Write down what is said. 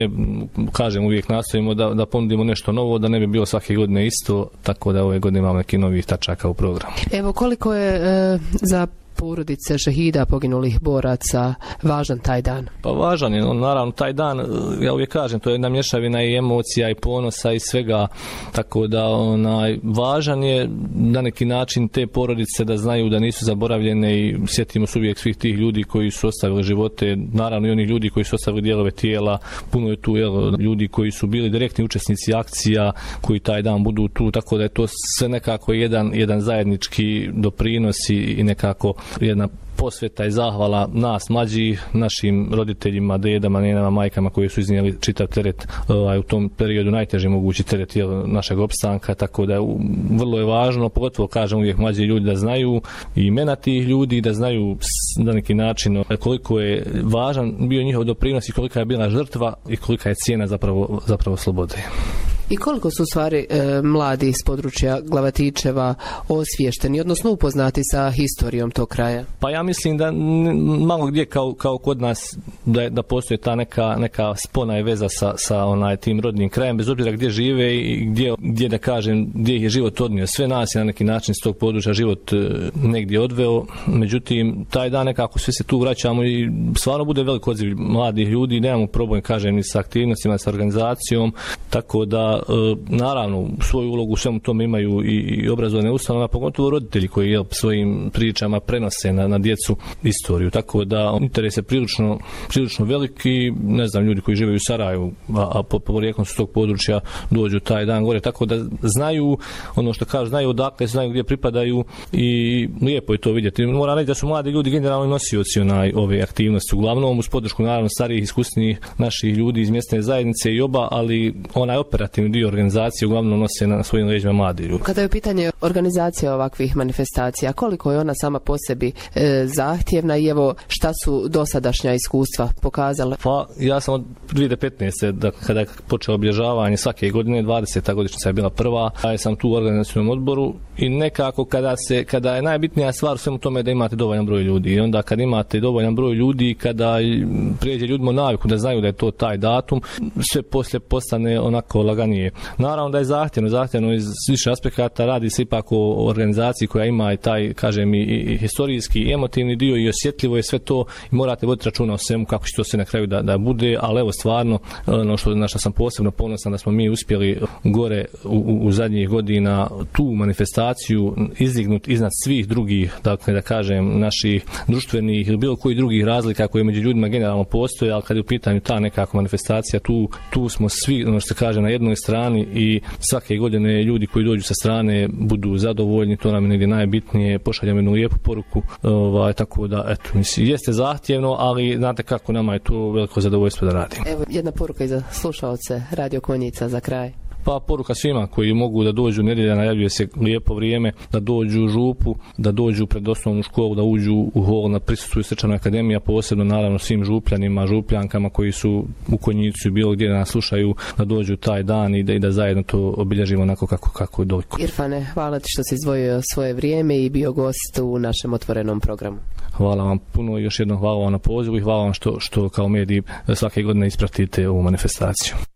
Kažem, uvijek nastojimo da ponudimo nešto novo, da ne bi bilo svake godine isto, tako da ove godine imamo neki novih tačaka u programu. Evo, koliko je za porodice šehida poginulih boraca važan taj dan? Pa važan je, naravno taj dan, ja uvijek kažem, to je jedna mješavina i emocija i ponosa i svega, tako da važan je na neki način te porodice da znaju da nisu zaboravljene i sjetimo se uvijek svih tih ljudi koji su ostavili živote, naravno i onih ljudi koji su ostavili dijelove tijela, puno je tu ljudi koji su bili direktni učesnici akcija, koji taj dan budu tu, tako da je to sve nekako jedan zajednički doprinos i nekako jedna posveta i zahvala nas mlađih, našim roditeljima, dedama, nenama, majkama koji su iznijeli čitav teret u tom periodu, najteži mogući teret našeg opstanka, tako da vrlo je važno, pogotovo kažem uvijek mlađi ljudi da znaju imena tih ljudi, da znaju na neki način koliko je važan bio njihov doprinos i kolika je bila žrtva i kolika je cijena zapravo slobode. I koliko su u stvari mladi iz područja Glavatičeva osviješteni, odnosno upoznati sa historijom tog kraja? Pa ja mislim da malo gdje kao kod nas da postoji ta neka spona i veza sa tim rodnim krajem, bez obzira gdje žive i gdje da kažem, gdje ih je život odnio. Sve nas je na neki način s tog područja život negdje odveo, međutim taj dan nekako sve se tu vraćamo i stvarno bude velik odziv mladih ljudi, nemamo problem, kažem, ni sa aktivnostima, sa organizacijom, tako da naravno svoju ulogu u svemu tome imaju i obrazovne ustanove, pogotovo roditelji koji svojim pričama prenose na djecu istoriju, tako da interes je prilično veliki, ne znam, ljudi koji žive u Sarajevu, a porijeklom su tog područja dođu taj dan gore, tako da znaju ono što kažu, znaju odakle, znaju gdje pripadaju i lijepo je to vidjeti. Moram reći da su mladi ljudi generalno nosioci ove aktivnosti, uglavnom uz podršku naravno starijih, iskusnijih naših ljudi iz mjesne zajednice i ali onaj operativni dio organizacije uglavnom nose na svojim leđima mladi ljudi. Kada je u pitanje organizacija ovakvih manifestacija, koliko je ona sama po sebi zahtjevna i evo šta su dosadašnja iskustva pokazala? Pa ja sam od 2015. kada je počelo obilježavanje svake godine, 20. godišnjica je bila prva, ja sam tu u organizacijnom odboru i nekako kada je najbitnija stvar u svemu tome da imate dovoljan broj ljudi i onda kad imate dovoljan broj ljudi, kada prijeđe ljudima naviku da znaju da je to taj datum, sve poslije postane onako laganije. Naravno da je zahtjevno iz više aspekata, radi se ipak o organizaciji koja ima i taj, kažem, i historijski i emotivni dio i osjetljivo je sve to i morate voditi računa o svemu kako će to sve na kraju da bude, ali evo stvarno ono na što sam posebno ponosan da smo mi uspjeli gore u zadnjih godina tu manifestaciju izdignuti iznad svih drugih, dakle da kažem, naših društvenih ili bilo kojih drugih razlika koje među ljudima generalno postoje, ali kad je u pitanju ta nekakva manifestacija, tu smo svi, ono što se kaže, na jednoj strani i svake godine ljudi koji dođu sa strane budu zadovoljni, to nam je negdje najbitnije, pošaljamo jednu lijepu poruku, tako da, eto, mislim, jeste zahtjevno, ali znate kako nama je to veliko zadovoljstvo da radimo. Evo, jedna poruka i za slušalce Radio Konjica za kraj. Pa poruka svima koji mogu da dođu, nedjelja najavljuje se lijepo vrijeme, da dođu u župu, da dođu pred osnovnu školu, da uđu u hol na prisustvuju Srčana akademija, posebno naravno svim župljanima, župljankama koji su u Konjicu i bilo gdje da nas slušaju, da dođu taj dan i da zajedno to obilježimo onako kako je doliko. Irfane, hvala ti što si izdvojio svoje vrijeme i bio gost u našem otvorenom programu. Hvala vam puno i još jednom hvala vam na pozivu i hvala vam što kao mediji svake godine ispratite ovu manifestaciju.